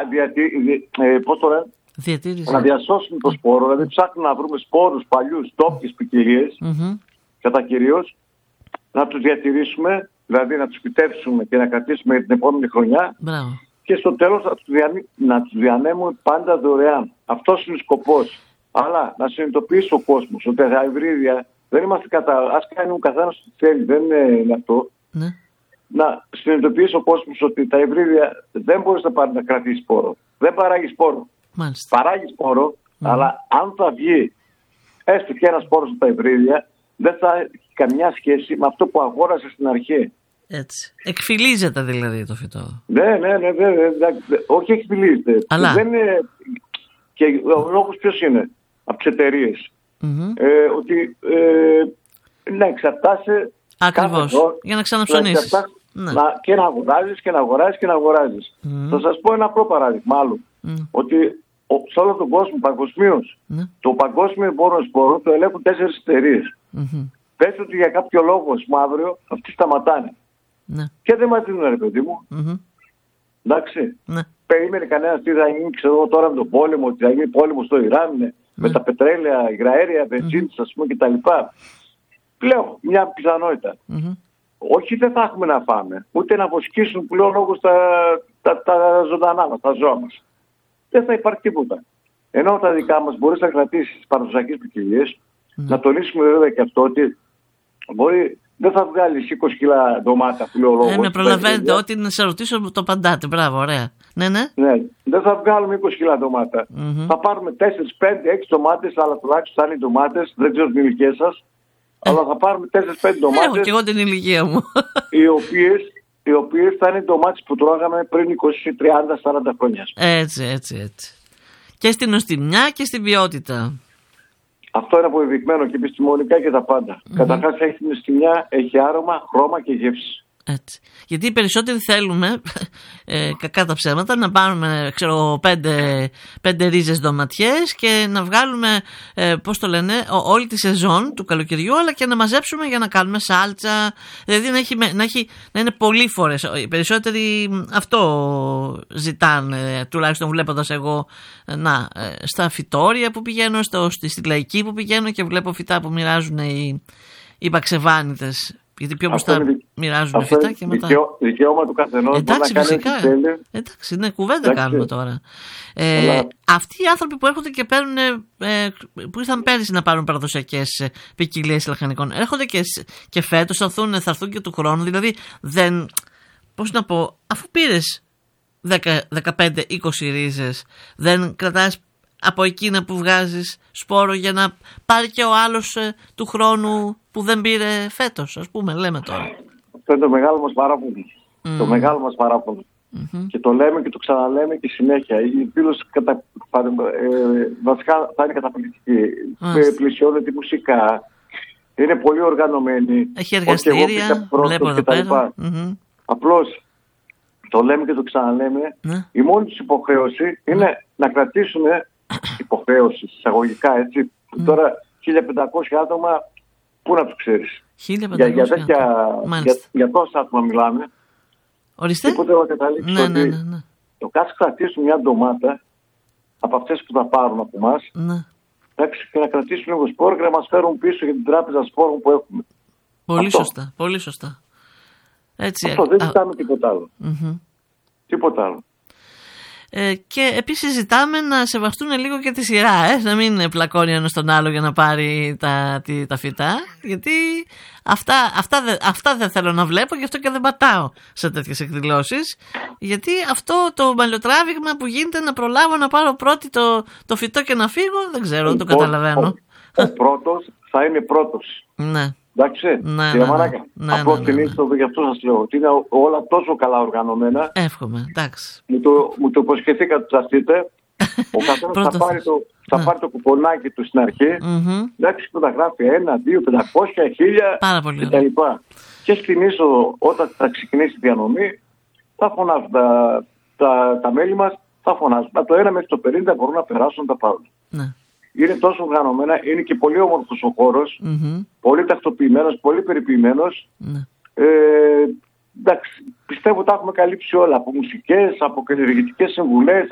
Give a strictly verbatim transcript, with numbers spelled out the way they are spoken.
διατη, ε, πώς το λένε, διατήρηση. Να διασώσουμε το σπόρο, δηλαδή ψάχνουμε να βρούμε σπόρους παλιούς, τόπιες ποικιλίες, mm-hmm. κατά κυρίως, να τους διατηρήσουμε, δηλαδή να τους φυτέψουμε και να κρατήσουμε την επόμενη χρονιά. Μπράβο. Και στο τέλος να τους, διανύ, να τους διανέμουμε πάντα δωρεάν. Αυτός είναι ο σκοπός. Αλλά να συνειδητοποιήσει ο κόσμος ότι τα υβρίδια δεν είμαστε κατά. Ας κάνει ο καθένας ό,τι θέλει, δεν είναι αυτό. Ναι. Να συνειδητοποιήσει ο κόσμος ότι τα υβρίδια δεν μπορείς να, πάρει, να κρατήσει σπόρο. Δεν παράγει σπόρο. Μάλιστα. Παράγει σπόρο, mm. αλλά αν θα βγει έστω και ένα σπόρο στα υβρίδια, δεν θα έχει καμιά σχέση με αυτό που αγόρασε στην αρχή. Έτσι. Εκφυλίζεται δηλαδή το φυτό. Ναι, ναι, ναι, ναι, ναι, ναι. Όχι εκφυλίζεται. Αλλά... Δεν είναι... Και ο λόγος ποιος είναι από τις εταιρείες. Mm-hmm. Ε, ότι ε, να εξαρτάσαι. Ακριβώς. Εδώ, για να ξαναψωνίσεις. Να ναι. να, και να αγοράζεις και να αγοράζεις και να αγοράζεις. Mm. Θα σας πω ένα απλό παράδειγμα άλλο. Mm. Ότι ο, σε όλο τον κόσμο παγκοσμίως mm. το παγκόσμιο εμπόριο σπόρων το ελέγχουν τέσσερις εταιρείες. Mm-hmm. Πες ότι για κάποιο λόγο αύριο αυτοί σταματάνε. Mm. Και δεν μας δίνουν, ρε παιδί μου. Mm-hmm. Εντάξει. Mm. Περίμενε κανένας τι θα γίνει, ξέρω τώρα με τον πόλεμο, ότι θα γίνει πόλεμο στο Ιράν, mm. με τα πετρέλαια, υγραέρια, βενζίνης, mm. ας πούμε κτλ. Πλέον, μια πιθανότητα. Mm-hmm. Όχι δεν θα έχουμε να φάμε, ούτε να βοσκήσουν πλέον λόγω τα, τα, τα ζωντανά μας, τα ζώα μας. Δεν θα υπάρχει τίποτα. Ενώ τα δικά μας μπορείς να κρατήσεις τις παραδοσιακές ποικιλίες, mm. να τονίσουμε βέβαια και αυτό ότι μπορεί, δεν θα βγάλεις είκοσι κιλά ντομάτα που λέω λόγος. Ε, με προλαβαίνετε ότι να σε ρωτήσω το παντάτε. Μπράβο, ωραία. Ναι, ναι. Ναι, δεν θα βγάλουμε είκοσι κιλά ντομάτα. Mm-hmm. Θα πάρουμε τέσσερα, πέντε, έξι ντομάτες, αλλά τουλάχιστον θα είναι οι ντομάτες, δεν ξέρω την ηλικία σας. Ε. Αλλά θα πάρουμε τέσσερα πέντε ντομάτες. Έχω και εγώ την ηλικία μου. οι, οποίες, οι οποίες θα είναι ντομάτες που τρώγαμε πριν είκοσι, τριάντα, σαράντα χρόνια. Έτσι, έτσι, έτσι. Και στην νοστιμιά και στην ποιότητα. Αυτό είναι αποδεδειγμένο και επιστημονικά και τα πάντα. Mm-hmm. Καταρχάς έχει την νοστιμιά, έχει άρωμα, χρώμα και γεύση. Έτσι. Γιατί οι περισσότεροι θέλουμε, ε, κακά τα ψέματα, να πάρουμε ξέρω, πέντε, πέντε ρίζες ντοματιές και να βγάλουμε, ε, πώς το λένε, ό, όλη τη σεζόν του καλοκαιριού, αλλά και να μαζέψουμε για να κάνουμε σάλτσα. Δηλαδή να, έχει, να, έχει, να είναι πολλοί φορές. Οι περισσότεροι αυτό ζητάνε, τουλάχιστον βλέποντας εγώ να, στα φυτόρια που πηγαίνω, στο, στη, στη λαϊκή που πηγαίνω και βλέπω φυτά που μοιράζουν οι, οι παξεβάνητες. Γιατί πιο μπροστά μοιράζουν φυτά και μετά. Δικαιώ, δικαιώμα του καθενός. Εντάξει, φυσικά. Εντάξει, ναι, κουβέντα Εντάξει. κάνουμε τώρα. Ε, Αλλά... Αυτοί οι άνθρωποι που έρχονται και παίρνουν, ε, που ήρθαν πέρυσι να πάρουν παραδοσιακές ποικιλίες λαχανικών, έρχονται και, και φέτος, θα έρθουν, θα έρθουν και του χρόνου. Δηλαδή, δεν. Πώς να πω, αφού πήρες δέκα, δεκαπέντε, είκοσι ρίζες, δεν κρατάς από εκείνα που βγάζεις σπόρο για να πάρει και ο άλλος ε, του χρόνου που δεν πήρε φέτος, ας πούμε, λέμε τώρα. Αυτό είναι το μεγάλο μας παράπονο. Mm. Το μεγάλο μας παράπονο. Mm-hmm. Και το λέμε και το ξαναλέμε και συνέχεια. Η εκδήλωση κατα... ε, βασικά θα είναι καταπληκτική. Mm. Πλησιώνεται μουσικά. Είναι πολύ οργανωμένη. Έχει εργαστήρια, βλέπω εδώ πέρα. Mm-hmm. Απλώς το λέμε και το ξαναλέμε. Mm. Η μόνη τους υποχρέωση mm. είναι να κρατήσουν υποχρέωση, εισαγωγικά έτσι. Mm. Τώρα χίλια πεντακόσια άτομα, πού να τους ξέρεις. χίλια πεντακόσια για, για, για, για, για τόσα άτομα μιλάμε. Ορίστε. Τίποτε να καταλήξω ναι, ότι ναι, ναι, ναι. το κάτσε κρατήσουν μια ντομάτα από αυτές που θα πάρουν από εμάς, ναι. και να κρατήσουν λίγο σπόρο και να μας φέρουν πίσω για την τράπεζα σπόρων που έχουμε. Πολύ Αυτό. σωστά, πολύ σωστά. Έτσι, Αυτό δεν ζητάμε α... τίποτα άλλο. Mm-hmm. Τίποτα άλλο. Ε, και επίσης ζητάμε να σεβαστούν λίγο και τη σειρά, ε, να μην πλακώνει ένας τον άλλο για να πάρει τα, τη, τα φυτά, γιατί αυτά, αυτά, δε, αυτά δεν θέλω να βλέπω, γι' αυτό και δεν πατάω σε τέτοιες εκδηλώσεις, γιατί αυτό το μαλλιοτράβηγμα που γίνεται να προλάβω να πάρω πρώτη το, το φυτό και να φύγω, δεν ξέρω, δεν το καταλαβαίνω. Ο, ο πρώτος θα είναι πρώτος. Ναι. Εντάξει, ναι, κύριε ναι, Μαράκα. Ναι, Απλώς ναι, ναι, ναι. ναι. Γι' αυτό σας λέω ότι είναι όλα τόσο καλά οργανωμένα. Εύχομαι, εντάξει. Μου το, μου το υποσχεθήκατε ότι θα έρθετε. Ο καθένας θα, πάρει το, θα ναι. πάρει το κουπονάκι του στην αρχή. Mm-hmm. Εντάξει, που θα γράφει ένα, δύο, πεντακόσια, χίλια κτλ. Και στην είσοδο, όταν θα ξεκινήσει η διανομή, θα φωνάζουν τα, τα, τα μέλη μας, θα φωνάζουν. Από το ένα μέχρι το πενήντα μπορούν να περάσουν τα πάρουν. Ναι. Είναι τόσο οργανωμένα, είναι και πολύ όμορφος ο χώρος, mm-hmm. πολύ τακτοποιημένος, πολύ περιποιημένος. Mm-hmm. Ε, εντάξει, πιστεύω ότι τα έχουμε καλύψει όλα, από μουσικές, από καλλιεργητικές συμβουλές,